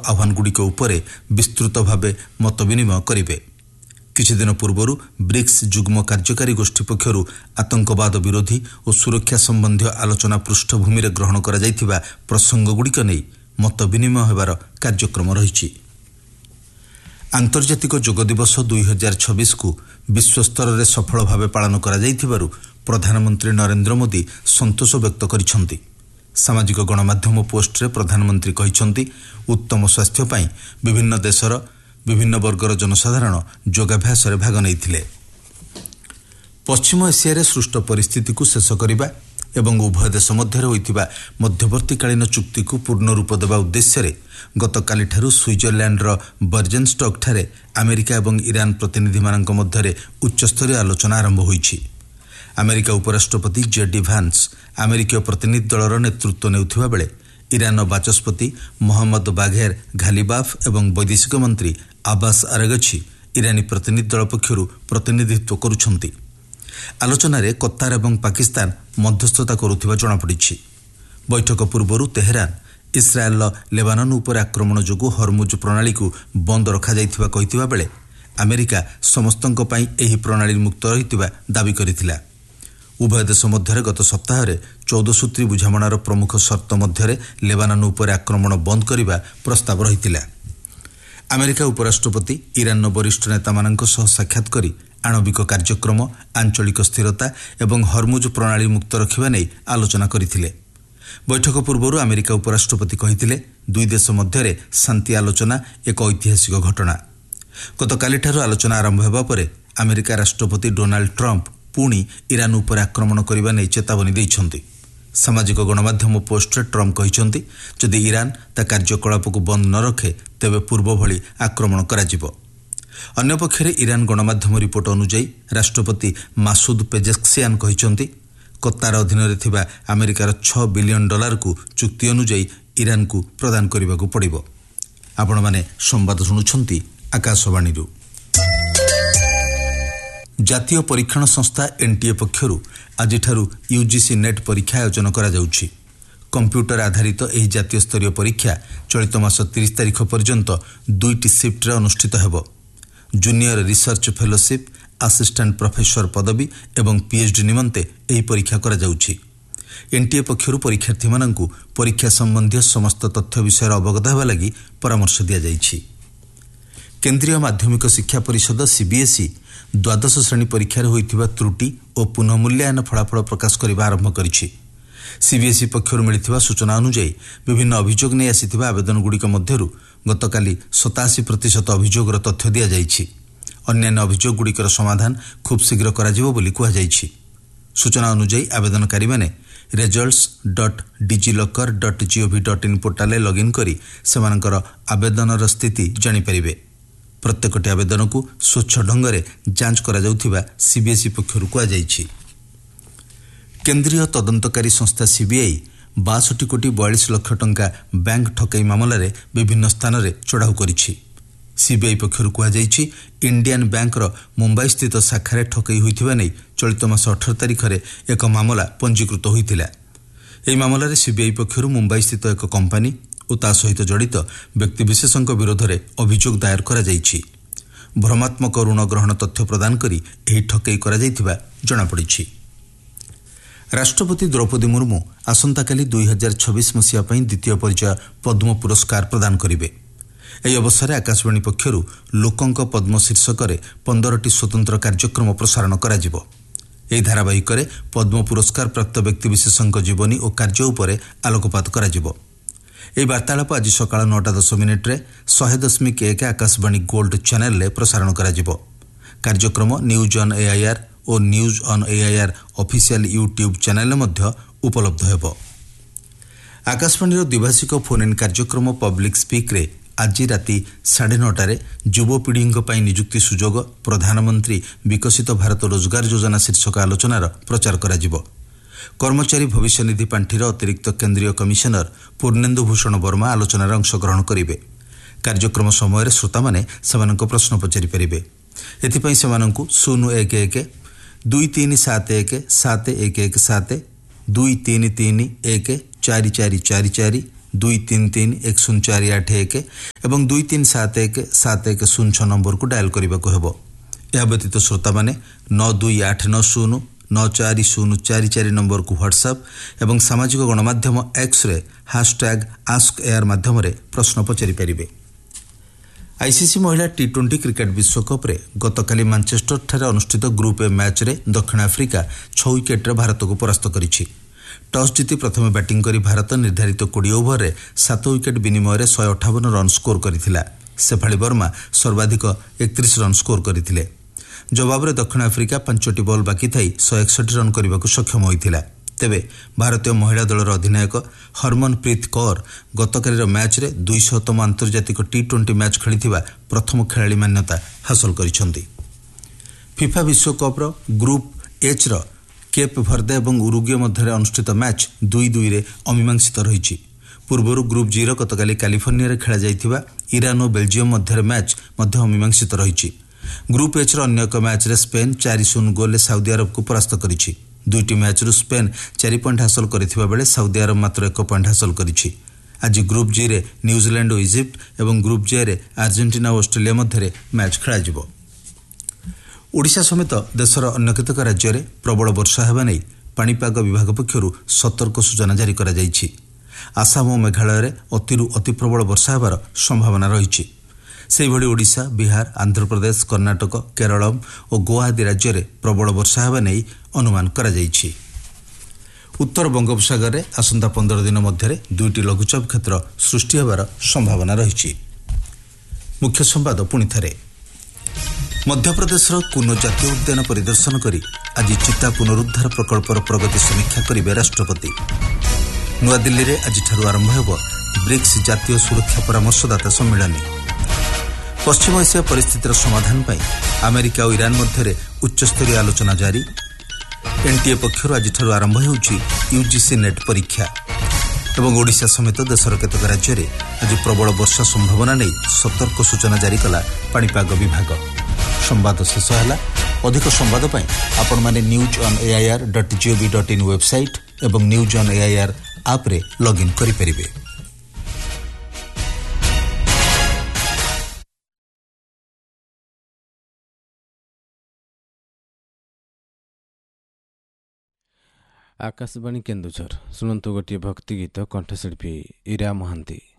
ଆହ୍ୱାନଗୁଡ଼ିକ ଉପରେ ବିସ୍ତୃତ ଭାବେ ମତ ବିନିମୟ କରିବେ। କିଛିଦିନ ପୂର୍ବରୁ ବ୍ରିକ୍ସ ଯୁଗ୍ମ କାର୍ଯ୍ୟକାରୀ ଗୋଷ୍ଠୀ ପକ୍ଷରୁ ଆତଙ୍କବାଦ ବିରୋଧୀ ଓ ସୁରକ୍ଷା ସମ୍ବନ୍ଧୀୟ ଆଲୋଚନା ପୃଷ୍ଠଭୂମିରେ ଗ୍ରହଣ କରାଯାଇଥିବା ପ୍ରସଙ୍ଗଗୁଡ଼ିକ ନେଇ ମତ ବିନିମୟ ହେବାର କାର୍ଯ୍ୟକ୍ରମ ରହିଛି। ଆନ୍ତର୍ଜାତିକ ଯୋଗ ଦିବସ 2026କୁ ବିଶ୍ୱସ୍ତରରେ ସଫଳ ଭାବେ ପାଳନ କରାଯାଇଥିବାରୁ ପ୍ରଧାନମନ୍ତ୍ରୀ ନରେନ୍ଦ୍ର ମୋଦି ସନ୍ତୋଷ ବ୍ୟକ୍ତ କରିଛନ୍ତି। ସାମାଜିକ ଗଣମାଧ୍ୟମ ପୋଷ୍ଟରେ ପ୍ରଧାନମନ୍ତ୍ରୀ କହିଛନ୍ତି, ଉତ୍ତମ ସ୍ୱାସ୍ଥ୍ୟ ପାଇଁ ବିଭିନ୍ନ ଦେଶର ବିଭିନ୍ନ ବର୍ଗର ଜନସାଧାରଣ ଯୋଗାଭ୍ୟାସରେ ଭାଗ ନେଇଥିଲେ। ପଶ୍ଚିମ ଏସିଆରେ ସୃଷ୍ଟ ପରିସ୍ଥିତିକୁ ଶେଷ କରିବା ଏବଂ ଉଭୟ ଦେଶ ମଧ୍ୟରେ ହୋଇଥିବା ମଧ୍ୟବର୍ତ୍ତୀକାଳୀନ ଚୁକ୍ତିକୁ ପୂର୍ଣ୍ଣ ରୂପ ଦେବା ଉଦ୍ଦେଶ୍ୟରେ ଗତକାଲିଠାରୁ ସୁଇଜରଲ୍ୟାଣ୍ଡର ବର୍ଜେନଷ୍ଟକ୍ଠାରେ ଆମେରିକା ଏବଂ ଇରାନ ପ୍ରତିନିଧିମାନଙ୍କ ମଧ୍ୟରେ ଉଚ୍ଚସ୍ତରୀୟ ଆଲୋଚନା ଆରମ୍ଭ ହୋଇଛି। ଆମେରିକା ଉପରାଷ୍ଟ୍ରପତି ଜେଡି ଭାନ୍ସ ଆମେରିକୀୟ ପ୍ରତିନିଧି ଦଳର ନେତୃତ୍ୱ ନେଉଥିବା ବେଳେ ଇରାନର ବାଚସ୍ପତି ମହମ୍ମଦ ବାଘେର ଘାଲିବାଫ୍ ଏବଂ ବୈଦେଶିକ ମନ୍ତ୍ରୀ ଆବାସ ଆରାଗଛି ଇରାନୀ ପ୍ରତିନିଧି ଦଳ ପକ୍ଷରୁ ପ୍ରତିନିଧିତ୍ୱ କରୁଛନ୍ତି। ଆଲୋଚନାରେ କତାର ଏବଂ ପାକିସ୍ତାନ ମଧ୍ୟସ୍ଥତା କରୁଥିବା ଜଣାପଡ଼ିଛି। ବୈଠକ ପୂର୍ବରୁ ତେହେରାନ ଇସ୍ରାଏଲର ଲେବାନନ ଉପରେ ଆକ୍ରମଣ ଯୋଗୁଁ ହରମୁଜ ପ୍ରଣାଳୀକୁ ବନ୍ଦ ରଖାଯାଇଥିବା କହିଥିବା ବେଳେ ଆମେରିକା ସମସ୍ତଙ୍କ ପାଇଁ ଏହି ପ୍ରଣାଳୀ ମୁକ୍ତ ରହିଥିବା ଦାବି କରିଥିଲା। ଉଭୟ ଦେଶ ମଧ୍ୟରେ ଗତ ସପ୍ତାହରେ 14 ସୂତ୍ରୀ ବୁଝାମଣାର ପ୍ରମୁଖ ସର୍ତ୍ତ ମଧ୍ୟରେ ଲେବାନନ ଉପରେ ଆକ୍ରମଣ ବନ୍ଦ କରିବା ପ୍ରସ୍ତାବ ରହିଥିଲା। ଆମେରିକା ଉପରାଷ୍ଟ୍ରପତି ଇରାନର ବରିଷ୍ଠ ନେତାମାନଙ୍କ ସହ ସାକ୍ଷାତ କରି ଆଣବିକ କାର୍ଯ୍ୟକ୍ରମ, ଆଞ୍ଚଳିକ ସ୍ଥିରତା ଏବଂ ହରମୁଜ ପ୍ରଣାଳୀ ମୁକ୍ତ ରଖିବା ନେଇ ଆଲୋଚନା କରିଥିଲେ। ବୈଠକ ପୂର୍ବରୁ ଆମେରିକା ଉପରାଷ୍ଟ୍ରପତି କହିଥିଲେ, ଦୁଇ ଦେଶ ମଧ୍ୟରେ ଶାନ୍ତି ଆଲୋଚନା ଏକ ଐତିହାସିକ ଘଟଣା। ଗତକାଲିଠାରୁ ଆଲୋଚନା ଆରମ୍ଭ ହେବା ପରେ ଆମେରିକା ରାଷ୍ଟ୍ରପତି ଡୋନାଲ୍ଡ ଟ୍ରମ୍ପ ପୁଣି ଇରାନ ଉପରେ ଆକ୍ରମଣ କରିବା ନେଇ ଚେତାବନୀ ଦେଇଛନ୍ତି। ସାମାଜିକ ଗଣମାଧ୍ୟମ ପୋଷ୍ଟରେ ଟ୍ରମ୍ପ କହିଛନ୍ତି, ଯଦି ଇରାନ ତା କାର୍ଯ୍ୟକଳାପକୁ ବନ୍ଦ ନ ରଖେ ତେବେ ପୂର୍ବ ଭଳି ଆକ୍ରମଣ କରାଯିବ। ଅନ୍ୟପକ୍ଷରେ ଇରାନ ଗଣମାଧ୍ୟମ ରିପୋର୍ଟ ଅନୁଯାୟୀ ରାଷ୍ଟ୍ରପତି ମାସୁଦ ପେଜେସ୍କିଆନ କହିଛନ୍ତି, କତାର ଅଧୀନରେ ଥିବା ଆମେରିକାର $6 ବିଲିୟନ ଚୁକ୍ତି ଅନୁଯାୟୀ ଇରାନକୁ ପ୍ରଦାନ କରିବାକୁ ପଡ଼ିବ। ଆପଣମାନେ ସମ୍ବାଦ ଶୁଣୁଛନ୍ତି ଆକାଶବାଣୀରୁ। ଜାତୀୟ ପରୀକ୍ଷଣ ସଂସ୍ଥା ଏନ୍ଟିଏ ପକ୍ଷରୁ ଆଜିଠାରୁ ୟୁଜିସି ନେଟ୍ ପରୀକ୍ଷା ଆୟୋଜନ କରାଯାଉଛି। କମ୍ପ୍ୟୁଟର ଆଧାରିତ ଏହି ଜାତୀୟ ସ୍ତରୀୟ ପରୀକ୍ଷା ଚଳିତ ମାସ 30 ତାରିଖ ପର୍ଯ୍ୟନ୍ତ 2ଟି ସିଫ୍ଟରେ ଅନୁଷ୍ଠିତ ହେବ। Junior research fellowship, assistant professor ପଦବୀ ଏବଂ ପିଏଚ୍ଡି ନିମନ୍ତେ ଏହି ପରୀକ୍ଷା କରାଯାଉଛି। ଏନ୍ଟିଏ ପକ୍ଷରୁ ପରୀକ୍ଷାର୍ଥୀମାନଙ୍କୁ ପରୀକ୍ଷା ସମ୍ବନ୍ଧୀୟ ସମସ୍ତ ତଥ୍ୟ ବିଷୟରେ ଅବଗତ ହେବା ଲାଗି ପରାମର୍ଶ ଦିଆଯାଇଛି। କେନ୍ଦ୍ରୀୟ ମାଧ୍ୟମିକ ଶିକ୍ଷା ପରିଷଦ ସିବିଏସ୍ଇ ଦ୍ୱାଦଶ ଶ୍ରେଣୀ ପରୀକ୍ଷାରେ ହୋଇଥିବା ତ୍ରୁଟି ଓ ପୁନଃମୂଲ୍ୟାୟନ ଫଳାଫଳ ପ୍ରକାଶ କରିବା ଆରମ୍ଭ କରିଛି। ସିବିଏସ୍ଇ ପକ୍ଷରୁ ମିଳିଥିବା ସୂଚନା ଅନୁଯାୟୀ ବିଭିନ୍ନ ଅଭିଯୋଗ ନେଇ ଆସିଥିବା ଆବେଦନଗୁଡ଼ିକ ମଧ୍ୟରୁ ଗତକାଲି 87% ଅଭିଯୋଗର ତଥ୍ୟ ଦିଆଯାଇଛି। ଅନ୍ୟାନ୍ୟ ଅଭିଯୋଗଗୁଡ଼ିକର ସମାଧାନ ଖୁବ୍ ଶୀଘ୍ର କରାଯିବ ବୋଲି କୁହାଯାଇଛି। ସୂଚନା ଅନୁଯାୟୀ ଆବେଦନକାରୀମାନେ results.digilokar.gov.in ପୋର୍ଟାଲରେ ଲଗ୍ଇନ୍ କରି ସେମାନଙ୍କର ଆବେଦନର ସ୍ଥିତି ଜାଣିପାରିବେ। ପ୍ରତ୍ୟେକଟି ଆବେଦନକୁ ସ୍ୱଚ୍ଛ ଢଙ୍ଗରେ ଯାଞ୍ଚ କରାଯାଉଥିବା ସିବିଏସ୍ଇ ପକ୍ଷରୁ କୁହାଯାଇଛି। କେନ୍ଦ୍ରୀୟ ତଦନ୍ତକାରୀ ସଂସ୍ଥା ସିବିଆଇ 62 କୋଟି 42 ଲକ୍ଷ ଟଙ୍କା ବ୍ୟାଙ୍କ ଠକେଇ ମାମଲାରେ ବିଭିନ୍ନ ସ୍ଥାନରେ ଚଢ଼ାଉ କରିଛି। ସିବିଆଇ ପକ୍ଷରୁ କୁହାଯାଇଛି, ଇଣ୍ଡିଆନ୍ ବ୍ୟାଙ୍କର ମୁମ୍ବାଇ ସ୍ଥିତ ଶାଖାରେ ଠକେଇ ହୋଇଥିବା ନେଇ ଚଳିତ ମାସ 18 ତାରିଖରେ ଏକ ମାମଲା ପଞ୍ଜୀକୃତ ହୋଇଥିଲା। ଏହି ମାମଲାରେ ସିବିଆଇ ପକ୍ଷରୁ ମୁମ୍ବାଇ ସ୍ଥିତ ଏକ କମ୍ପାନୀ ଓ ତା ସହିତ ଜଡ଼ିତ ବ୍ୟକ୍ତିବିଶେଷଙ୍କ ବିରୋଧରେ ଅଭିଯୋଗ ଦାୟର କରାଯାଇଛି। ଭ୍ରମାତ୍ମକ ଋଣ ଗ୍ରହଣ ତଥ୍ୟ ପ୍ରଦାନ କରି ଏହି ଠକେଇ କରାଯାଇଥିବା ଜଣାପଡ଼ିଛି। ରାଷ୍ଟ୍ରପତି ଦ୍ରୌପଦୀ ମୁର୍ମୁ ଆସନ୍ତାକାଲି 2026 ମସିହା ପାଇଁ ଦ୍ୱିତୀୟ ପର୍ଯ୍ୟାୟ ପଦ୍ମ ପୁରସ୍କାର ପ୍ରଦାନ କରିବେ। ଏହି ଅବସରରେ ଆକାଶବାଣୀ ପକ୍ଷରୁ ଲୋକଙ୍କ ପଦ୍ମ ଶୀର୍ଷକରେ 15ଟି ସ୍ୱତନ୍ତ୍ର କାର୍ଯ୍ୟକ୍ରମ ପ୍ରସାରଣ କରାଯିବ। ଏହି ଧାରାବାହିକରେ ପଦ୍ମ ପୁରସ୍କାର ପ୍ରାପ୍ତ ବ୍ୟକ୍ତିବିଶେଷଙ୍କ ଜୀବନୀ ଓ କାର୍ଯ୍ୟ ଉପରେ ଆଲୋକପାତ କରାଯିବ। ଏହି ବାର୍ତ୍ତାଳାପ ଆଜି ସକାଳ 9:10 100.1 ଆକାଶବାଣୀ ଗୋଲ୍ଡ ଚ୍ୟାନେଲରେ ପ୍ରସାରଣ କରାଯିବ। କାର୍ଯ୍ୟକ୍ରମ news on AIR O news on AIR official YouTube ଚ୍ୟାନେଲରେ ମଧ୍ୟ ଉପଲବ୍ଧ ହେବ। ଆକାଶବାଣୀର ଦ୍ୱିଭାଷିକ ଫୋନ୍ ଇନ୍ କାର୍ଯ୍ୟକ୍ରମ ପବ୍ଲିକ୍ ସ୍ପିକ୍ରେ ଆଜି ରାତି 9:30 ଯୁବପିଢ଼ିଙ୍କ ପାଇଁ ନିଯୁକ୍ତି ସୁଯୋଗ ପ୍ରଧାନମନ୍ତ୍ରୀ ବିକଶିତ ଭାରତ ରୋଜଗାର ଯୋଜନା ଶୀର୍ଷକ ଆଲୋଚନାର ପ୍ରଚାର କରାଯିବ। କର୍ମଚାରୀ ଭବିଷ୍ୟନିଧି ପାଣ୍ଠିର ଅତିରିକ୍ତ କେନ୍ଦ୍ରୀୟ କମିଶନର ପୂର୍ଣ୍ଣେନ୍ଦୁ ଭୂଷଣ ବର୍ମା ଆଲୋଚନାରେ ଅଂଶଗ୍ରହଣ କରିବେ। କାର୍ଯ୍ୟକ୍ରମ ସମୟରେ ଶ୍ରୋତାମାନେ ସେମାନଙ୍କ ପ୍ରଶ୍ନ ପଚାରିପାରିବେ। ଏଥିପାଇଁ ସେମାନଙ୍କୁ 011-2371-7117 2331-4444 23310481 ଏବଂ 23717106 ନମ୍ବରକୁ ଡାଏଲ୍ କରିବାକୁ ହେବ। ଏହା ବ୍ୟତୀତ ଶ୍ରୋତାମାନେ 9289 940044 ନମ୍ବରକୁ ହ୍ୱାଟ୍ସଆପ୍ ଏବଂ ସାମାଜିକ ଗଣମାଧ୍ୟମ ଏକ୍ସରେ #AskAir ମାଧ୍ୟମରେ ପ୍ରଶ୍ନ ପଚାରିପାରିବେ। ଆଇସିସି ମହିଳା ଟି20 କ୍ରିକେଟ୍ ବିଶ୍ୱକପ୍ରେ ଗତକାଲି ମାଞ୍ଚେଷ୍ଟରଠାରେ ଅନୁଷ୍ଠିତ ଗ୍ରୁପ୍ ଏ ମ୍ୟାଚ୍ରେ ଦକ୍ଷିଣ ଆଫ୍ରିକା 6 ୱିକେଟ୍ରେ ଭାରତକୁ ପରାସ୍ତ କରିଛି। ଟସ୍ ଜିତି ପ୍ରଥମେ ବ୍ୟାଟିଂ କରି ଭାରତ ନିର୍ଦ୍ଧାରିତ 20 ଓଭରରେ 7 ୱିକେଟ୍ ବିନିମୟରେ 158 ରନ୍ ସ୍କୋର କରିଥିଲା। ଶେଫାଳି ବର୍ମା ସର୍ବାଧିକ 31 ରନ୍ ସ୍କୋର କରିଥିଲେ। ଜବାବରେ ଦକ୍ଷିଣ ଆଫ୍ରିକା 5ଟି ବଲ୍ ବାକି ଥାଇ 161 ରନ୍ କରିବାକୁ ସକ୍ଷମ ହୋଇଥିଲା। ତେବେ ଭାରତୀୟ ମହିଳା ଦଳର ଅଧିନାୟକ ହରମନପ୍ରୀତ କୌର ଗତକାଲିର ମ୍ୟାଚ୍ରେ 200ତମ ଆନ୍ତର୍ଜାତିକ ଟି20 ମ୍ୟାଚ୍ ଖେଳିଥିବା ପ୍ରଥମ ଖେଳାଳି ମାନ୍ୟତା ହାସଲ କରିଛନ୍ତି। ଫିଫା ବିଶ୍ୱକପ୍ର ଗ୍ରୁପ୍ ଏଚ୍ର କେପ୍ ଭର୍ଦେ ଏବଂ ଉରୁଗୁଏ ମଧ୍ୟରେ ଅନୁଷ୍ଠିତ ମ୍ୟାଚ୍ 2-2ରେ ଅମୀମାଂସିତ ରହିଛି। ପୂର୍ବରୁ ଗ୍ରୁପ୍ ଜିର ଗତକାଲି କାଲିଫର୍ଣ୍ଣିଆରେ ଖେଳାଯାଇଥିବା ଇରାନ ଓ ବେଲଜିୟମ ମଧ୍ୟରେ ମ୍ୟାଚ୍ ମଧ୍ୟ ଅମୀମାଂସିତ ରହିଛି। ଗ୍ରୁପ୍ ଏଚ୍ର ଅନ୍ୟ ଏକ ମ୍ୟାଚ୍ରେ ସ୍ପେନ୍ 4-0 ଗୋଲ୍ରେ ସାଉଦି ଆରବକୁ ପରାସ୍ତ କରିଛି। ଦୁଇଟି ମ୍ୟାଚ୍ରୁ ସ୍ପେନ୍ 4 ପଏଣ୍ଟ ହାସଲ କରିଥିବା ବେଳେ ସାଉଦି ଆରବ ମାତ୍ର 1 ପଏଣ୍ଟ ହାସଲ କରିଛି। ଆଜି ଗ୍ରୁପ୍ ଜିରେ ନ୍ୟୁଜିଲ୍ୟାଣ୍ଡ ଓ ଇଜିପ୍ଟ ଏବଂ ଗ୍ରୁପ୍ ଜେରେ ଆର୍ଜେଣ୍ଟିନା ଓ ଅଷ୍ଟ୍ରେଲିଆ ମଧ୍ୟରେ ମ୍ୟାଚ୍ ଖେଳାଯିବ। ଓଡ଼ିଶା ସମେତ ଦେଶର ଅନ୍ୟ କେତେକ ରାଜ୍ୟରେ ପ୍ରବଳ ବର୍ଷା ହେବା ନେଇ ପାଣିପାଗ ବିଭାଗ ପକ୍ଷରୁ ସତର୍କ ସୂଚନା ଜାରି କରାଯାଇଛି। ଆସାମ ଓ ମେଘାଳୟରେ ଅତିରୁ ଅତି ପ୍ରବଳ ବର୍ଷା ହେବାର ସମ୍ଭାବନା ରହିଛି। ସେହିଭଳି ଓଡ଼ିଶା, ବିହାର, ଆନ୍ଧ୍ରପ୍ରଦେଶ, କର୍ଣ୍ଣାଟକ, କେରଳ ଓ ଗୋଆ ଆଦି ରାଜ୍ୟରେ ପ୍ରବଳ ବର୍ଷା ହେବା ନେଇ ଅନୁମାନ କରାଯାଇଛି। ଉତ୍ତର ବଙ୍ଗୋପସାଗରରେ ଆସନ୍ତା 15 ଦିନ ମଧ୍ୟରେ 2ଟି ଲଘୁଚାପ କ୍ଷେତ୍ର ସୃଷ୍ଟି ହେବାର ସମ୍ଭାବନା ରହିଛି। ମୁଖ୍ୟ ସମ୍ବାଦ ପୁଣିଥରେ। ମଧ୍ୟପ୍ରଦେଶର କୁନୋ ଜାତୀୟ ଉଦ୍ୟାନ ପରିଦର୍ଶନ କରି ଆଜି ଚିତା ପୁନରୁଦ୍ଧାର ପ୍ରକଳ୍ପର ପ୍ରଗତି ସମୀକ୍ଷା କରିବେ ରାଷ୍ଟ୍ରପତି। ନୂଆଦିଲ୍ଲୀରେ ଆଜିଠାରୁ ଆରମ୍ଭ ହେବ ବ୍ରିକ୍ସ ଜାତୀୟ ସୁରକ୍ଷା ପରାମର୍ଶଦାତା ସମ୍ମିଳନୀ। ପଶ୍ଚିମ ଏସିଆ ପରିସ୍ଥିତିର ସମାଧାନ ପାଇଁ ଆମେରିକା ଓ ଇରାନ ମଧ୍ୟରେ ଉଚ୍ଚସ୍ତରୀୟ ଆଲୋଚନା ଜାରି। ଏନ୍ଟିଏ ପକ୍ଷରୁ ଆଜିଠାରୁ ଆରମ୍ଭ ହେଉଛି ୟୁଜିସି ନେଟ୍ ପରୀକ୍ଷା। ଏବଂ ଓଡ଼ିଶା ସମେତ ଦେଶର କେତେକ ରାଜ୍ୟରେ ଆଜି ପ୍ରବଳ ବର୍ଷା ସମ୍ଭାବନା ନେଇ ସତର୍କ ସୂଚନା ଜାରି କଲା ପାଣିପାଗ ବିଭାଗ। ସମ୍ବାଦ ଶେଷ ହେଲା। ଅଧିକ ସମ୍ବାଦ ପାଇଁ ଆପଣମାନେ newsonair.gov.in ୱେବସାଇଟ୍ ଏବଂ ନ୍ୟୁଜ୍ ଅନ୍ ଏଆଇଆର୍ ଆପ୍ରେ ଲଗ୍ଇନ୍ କରିପାରିବେ। ଆକାଶବାଣୀ କେନ୍ଦୁଝର ଶୁଣନ୍ତୁ ଗୋଟିଏ ଭକ୍ତି ଗୀତ, କଣ୍ଠଶିଳ୍ପୀ ଇରା ମହାନ୍ତି।